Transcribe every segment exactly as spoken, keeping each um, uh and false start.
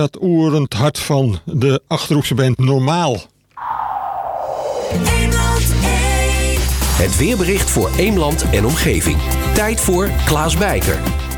Het oerend hart van de Achterhoekse band Normaal. Het weerbericht voor Eemland en omgeving. Tijd voor Klaas Bijker.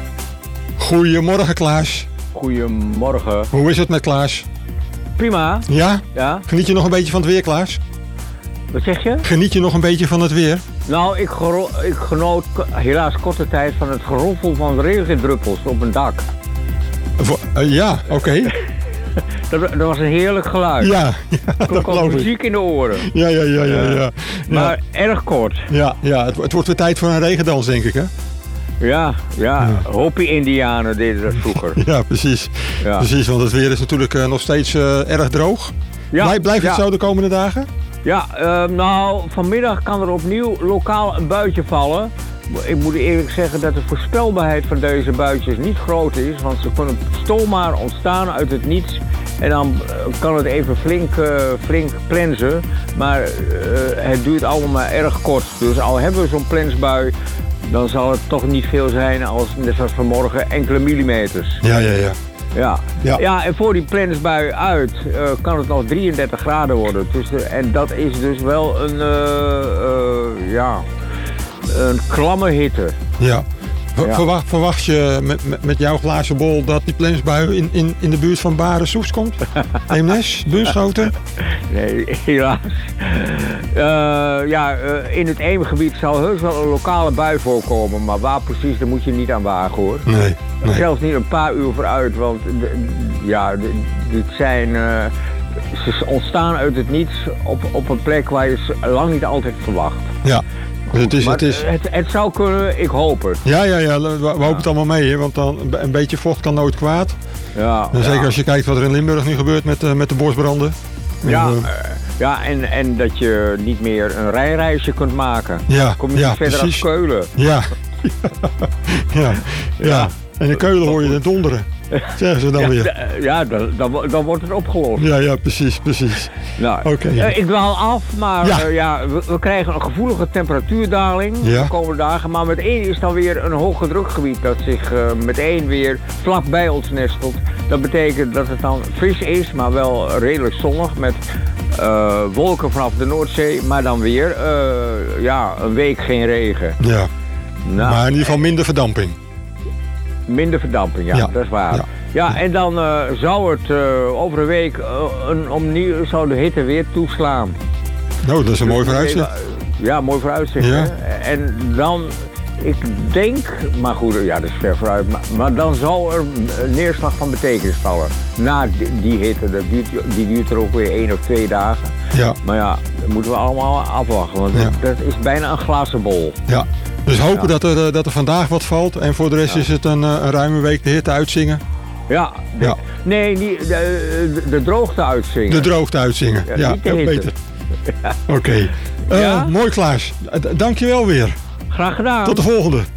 Goedemorgen Klaas. Goedemorgen. Hoe is het met Klaas? Prima. Ja? Ja. Geniet je nog een beetje van het weer, Klaas? Wat zeg je? Geniet je nog een beetje van het weer? Nou, ik, gero- ik genoot k- helaas korte tijd van het geroffel van regendruppels op een dak. Vo- uh, ja, oké. Okay. dat, dat was een heerlijk geluid. Ja, ja dat klonk al geloof ik. muziek in de oren. Ja, ja, ja, ja. ja. Maar ja. erg kort. Ja, ja het, het wordt weer tijd voor een regendans, denk ik, hè? Ja, ja. Ja. Hopi-Indianen deden dat vroeger. Ja, precies. Ja. Precies, want het weer is natuurlijk uh, nog steeds uh, erg droog. Ja, Blijf, blijft het ja. zo de komende dagen? Ja, uh, nou, vanmiddag kan er opnieuw lokaal een buitje vallen. Ik moet eerlijk zeggen dat de voorspelbaarheid van deze buitjes niet groot is, want ze kunnen zomaar ontstaan uit het niets. En dan uh, kan het even flink, uh, flink plensen, maar uh, het duurt allemaal maar erg kort. Dus al hebben we zo'n plensbui, dan zal het toch niet veel zijn als, net zoals vanmorgen, enkele millimeters. Ja, ja, ja. Ja. Ja. Ja, en voor die plensbui uit uh, kan het nog drieëndertig graden worden. Dus, uh, en dat is dus wel een, uh, uh, ja, een klamme hitte. Ja. Ver, Ja. Verwacht, verwacht je met, met, met jouw glazen bol dat die plensbui in, in, in de buurt van Baren-Soest komt? Eemnes? Buurschoten? Nee, helaas. Uh, ja, uh, in het Eemgebied zal heus wel een lokale bui voorkomen. Maar waar precies, daar moet je niet aan wagen, hoor. Nee. nee. Zelfs niet een paar uur vooruit, want de, ja, de, dit zijn, uh, ze ontstaan uit het niets op, op een plek waar je ze lang niet altijd verwacht. Ja. Dus het is, Maar het is... Het, het zou kunnen, ik hoop het. Ja, ja, ja, we, we hopen het allemaal mee, hè, want dan een beetje vocht kan nooit kwaad. Ja, En zeker ja. als je kijkt wat er in Limburg nu gebeurt met, uh, met de bosbranden. Ja, En, uh, uh, ja en, en dat je niet meer een rijreisje kunt maken. Ja, Kom je ja, niet verder precies. als Keulen. Ja. ja. ja. Ja. En in Keulen hoor je het donderen. Zeggen ze dan Ja, weer. d- ja dan, dan, dan wordt het opgelost. Ja, ja, precies, precies. Nou, Oké. uh, ik dwaal af, maar Ja. uh, ja, we, we krijgen een gevoelige temperatuurdaling Ja. de komende dagen. Maar meteen is dan weer een hoge drukgebied dat zich uh, meteen weer vlak bij ons nestelt. Dat betekent dat het dan fris is, maar wel redelijk zonnig met uh, wolken vanaf de Noordzee. Maar dan weer uh, ja, een week geen regen. Ja. Nou, Maar in ieder geval minder verdamping. minder verdamping, ja, Ja. dat is waar. Ja. Ja, en dan uh, zou het uh, over een week uh, een, opnieuw zou de hitte weer toeslaan. Nou, dat is een mooi vooruitzicht. Ja, mooi vooruitzicht. Ja. Hè? En dan, ik denk, maar goed, ja, dat is ver vooruit, maar, maar dan zal er een neerslag van betekenis vallen. Na die, die hitte, dat duurt, die duurt er ook weer één of twee dagen. Ja, Maar ja, dat moeten we allemaal afwachten, want Ja. dat, dat is bijna een glazen bol. ja. Dus hopen Ja. dat, er, uh, dat er vandaag wat valt. En voor de rest Ja. is het een, uh, een ruime week de hitte uitzingen. Ja, de- Ja. nee, niet, de, de, de droogte uitzingen. De droogte uitzingen. Ja, Ja, niet de ook hitte. beter. Oké. Okay. Uh, Ja? Mooi Klaas. Uh, d- dankjewel weer. Graag gedaan. Tot de volgende.